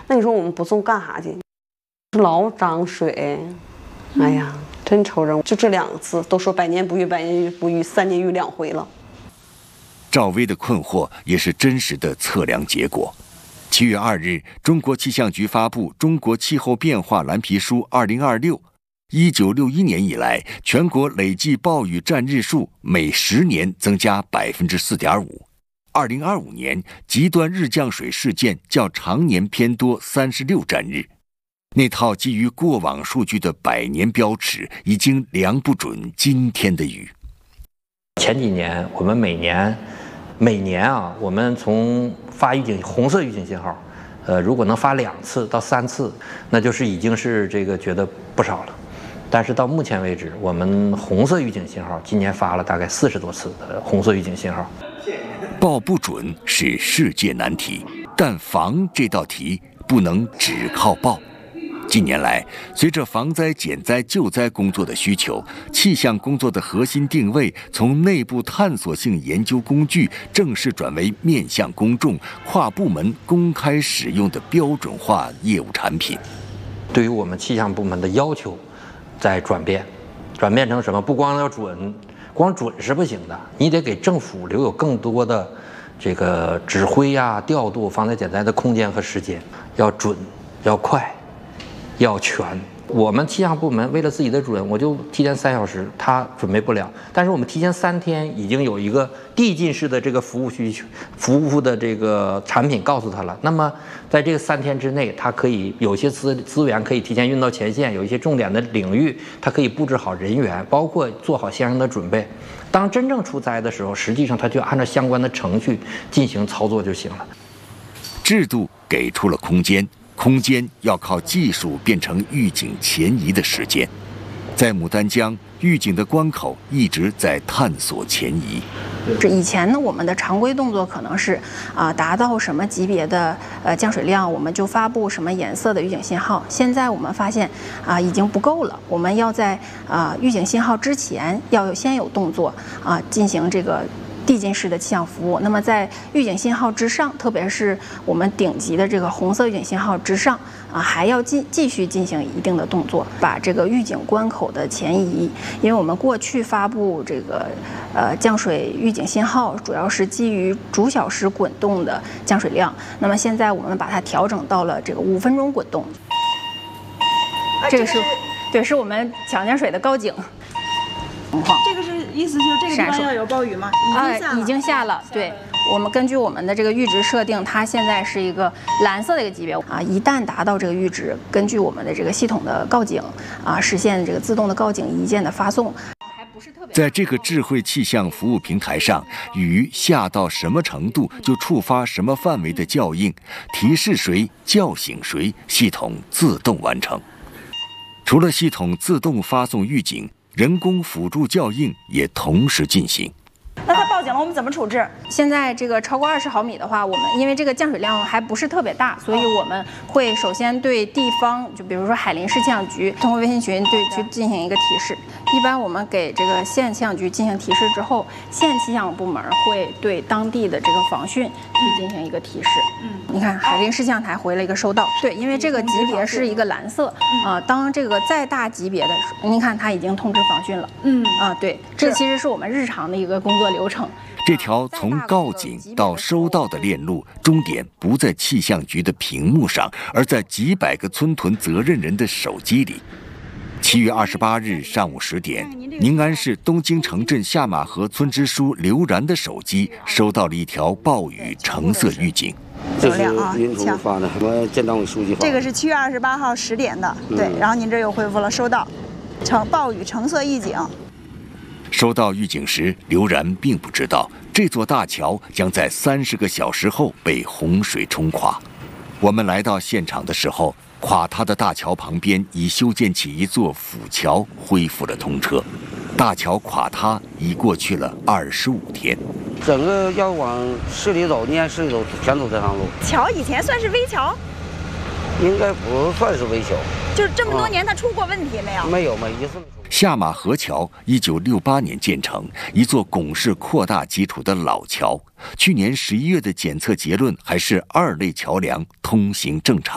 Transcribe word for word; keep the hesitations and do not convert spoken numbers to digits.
那你说我们不种干啥去？老涨水，哎呀，真愁人。就这两次都说百年不遇，百年不遇，三年遇两回了。 赵薇的困惑也是真实的测量结果。七月二日，中国气象局发布《中国气候变化蓝皮书二零二六》，一九六一年以来，全国累计暴雨占日数每十年增加百分之四点五。二零二五年，极端日降水事件较常年偏多三十六占日。那套基于过往数据的百年标尺，已经量不准今天的雨。 前几年，我们每年，每年啊，我们从发预警红色预警信号，呃，如果能发两次到三次，那就是已经是这个觉得不少了。但是到目前为止，我们红色预警信号今年发了大概四十多次的红色预警信号。 报不准是世界难题，但防这道题不能只靠报。近年来，随着防灾减灾救灾工作的需求，气象工作的核心定位从内部探索性研究工具正式转为面向公众、跨部门公开使用的标准化业务产品。 对于我们气象部门的要求在转变，转变成什么？不光要准，光准是不行的，你得给政府留有更多的这个指挥呀、调度防灾减灾的空间和时间，要准，要快。要全，我们气象部门为了自己的准，我就提前三小时，他准备不了。但是我们提前三天已经有一个递进式的这个服务需求、服务的这个产品告诉他了。那么在这个三天之内，他可以有些资资源可以提前运到前线，有一些重点的领域，他可以布置好人员，包括做好相应的准备。当真正出灾的时候，实际上他就按照相关的程序进行操作就行了。 制度给出了空间。空间要靠技术变成预警前移的时间，在牡丹江，预警的关口一直在探索前移。 这以前呢，我们的常规动作可能是啊、呃，达到什么级别的呃降水量，我们就发布什么颜色的预警信号。现在我们发现啊、呃，已经不够了，我们要在啊、呃、预警信号之前要有先有动作啊、呃，进行这个。递进式的气象服务，那么在预警信号之上，特别是我们顶级的这个红色预警信号之上啊，还要继继续进行一定的动作，把这个预警关口的前移。因为我们过去发布这个呃降水预警信号，主要是基于逐小时滚动的降水量，那么现在我们把它调整到了这个五分钟滚动。这个是，对，是我们抢江水的高警。 这个是意思就是这个地方要有暴雨吗？已经下了。 啊，已经下了。对，我们根据我们的这个阈值设定，它现在是一个蓝色的一个级别啊。一旦达到这个阈值，根据我们的这个系统的告警啊，实现这个自动的告警一键的发送。 在这个智慧气象服务平台上，雨下到什么程度就触发什么范围的校应，提示谁，叫醒谁，系统自动完成。除了系统自动发送预警，人工辅助校应也同时进行。 那它报警了，我们怎么处置？ 现在这个超过二十毫米的话，我们因为这个降水量还不是特别大，所以我们会首先对地方，就比如说海林市气象局，通过微信群对去进行一个提示。一般我们给这个县气象局进行提示之后，县气象部门会对当地的这个防汛去进行一个提示。嗯，你看海林市气象台回了一个收到。对，因为这个级别是一个蓝色啊、呃，当这个再大级别的，您看它已经通知防汛了。嗯啊，对，这其实是我们日常的一个工作流程。 这条从告警到收到的链路，终点不在气象局的屏幕上，而在几百个村屯责任人的手机里。七月二十八日上午十点，宁安市东京城镇下马河村支书刘然的手机收到了一条暴雨橙色预警。 这是云图发的，我县党委书记发的。 这个是七月二十八号十点的，对。嗯、然后您这又回复了收到，橙暴雨橙色预警。 收到预警时，刘然并不知道这座大桥将在三十个小时后被洪水冲垮。我们来到现场的时候，垮塌的大桥旁边已修建起一座辅桥，恢复了通车。大桥垮塌已过去了二十五天。 整个要往市里走，宁安市里走，全走这趟路。 桥以前算是危桥？ 应该不算是危桥。 就是这么多年，它出过问题没有？ 没有，没一次没出。 下马河桥一九六八年建成，一座拱式扩大基础的老桥。去年十一月的检测结论还是二类桥梁通行正常。